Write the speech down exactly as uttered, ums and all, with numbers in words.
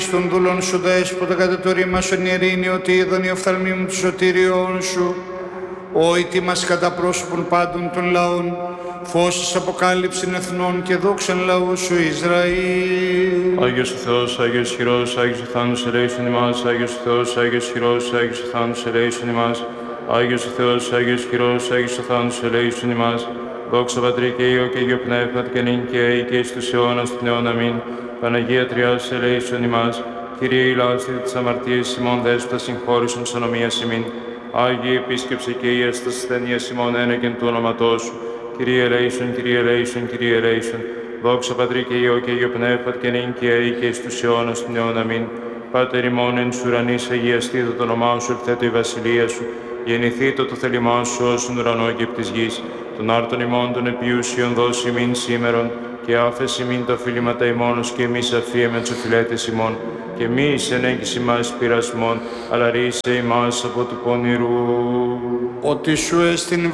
των δούλων σου δέσποτα κατά το ρήμα σου εν ειρήνη, ότι είδον η οφθαλμή μου του σωτήριών σου. Όητι μας κατά πρόσωπον πάντων των λαών, φως αποκάλυψην εθνών και δόξαν λαού σου Ισραήλ. Άγιος ο Θεός, Άγιος χειρός, Άγιος ο θάνος ελέησον ημάς, Άγιος ο Θεός, Άγιος χειρός, Άγιος ο θάνος ελέησον ημάς, Άγιος ο Θεός, Άγιος χειρός, Άγιος ο θάνος ελέησον ημάς. Δόξα Πατρί και Υιό και Υιό Πνεύματι και νυν και αεί και εις τους αιώνας την αιώνα αμήν. Παναγία Τριάς ελέησον ημάς. Κύριε ηλάστη της αμαρτίας ημών δέσποτα συγχώρησον της ανομίας ημίν. Άγιε επίσκεψε και ίας τας ασθένειας ημών ένεκεν του όνοματός σου. Κύριε ελέησον, Κύριε ελέησον, Κύριε ελέησον. Δόξα Πατρί και Υιό και Υιό Πνεύματι και νυν και αεί και εις τους αιώνας την αιώνα αμήν. Πάτερ ημών εν της ουρανής αγιαστήτω το όνομά σου, ελθέτω η βασιλεία σου. Γεννηθήτω το θέλημά σου όσον ουρανό και επ' της γης. Των άρτων ημών των επιούσιων δώσει ημίν σήμερον, και άφεση ημίν τα οφειλήματα ημώνος και εμείς αφίεμεν τους οφειλέτες ημών. Και μη εις ενέγγιση ημάς πειρασμών, αλλά ρίσε ημάς από του πονηρού. Ότι σου εστιν